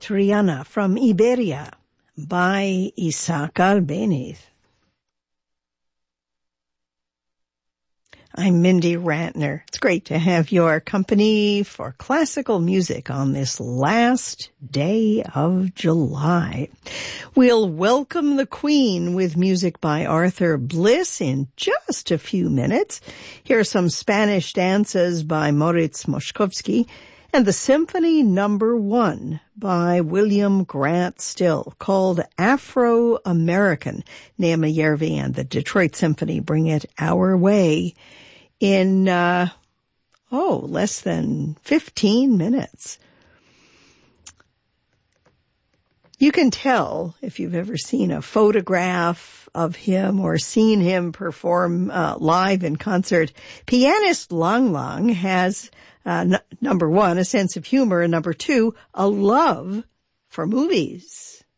Triana from Iberia by Isaac Albéniz. I'm Mindy Ratner. It's great to have your company for classical music on this last day of July. We'll welcome the Queen with music by Arthur Bliss in just a few minutes. Here are some Spanish dances by Moritz Moszkowski and the Symphony No. 1 by William Grant Still, called Afro-American. Naima Yervi and the Detroit Symphony bring it our way in, less than 15 minutes. You can tell if you've ever seen a photograph of him or seen him perform live in concert. Pianist Lang Lang has, number one, a sense of humor, and number two, a love for movies.